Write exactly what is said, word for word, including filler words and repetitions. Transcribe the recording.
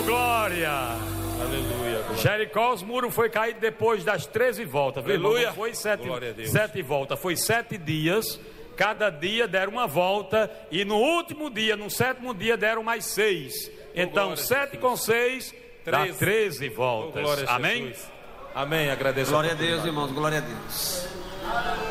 Oh, glória! Aleluia. Jericó, os muros foi caído depois das treze voltas. Aleluia. Não foi sete, Glória a Deus. sete voltas, foi sete dias. Cada dia deram uma volta. E no último dia, no sétimo dia, deram mais seis. Então, glória a sete Jesus. com seis, dá Treze. treze Oh, voltas. glória a Amém? Jesus. Amém. Agradeço. Glória a Deus, irmãos, glória a Deus.